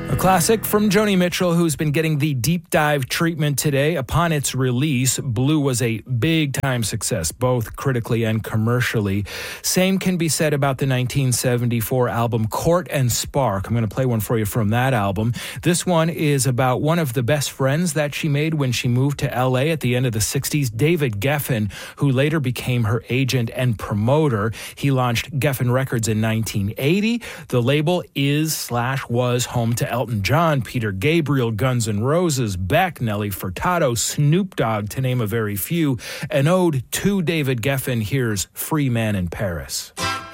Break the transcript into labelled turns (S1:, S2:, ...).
S1: A classic from Joni Mitchell, who's been getting the deep dive treatment today. Upon its release, Blue was a big-time success, both critically and commercially. Same can be said about the 1974 album Court and Spark. I'm going to play one for you from that album. This one is about one of the best friends that she made when she moved to L.A. at the end of the 60s, David Geffen, who later became her agent and promoter. He launched Geffen Records in 1980. The label was home to Elton John, Peter Gabriel, Guns N' Roses, Beck, Nelly Furtado, Snoop Dogg, to name a very few. An ode to David Geffen. Here's Free Man in Paris.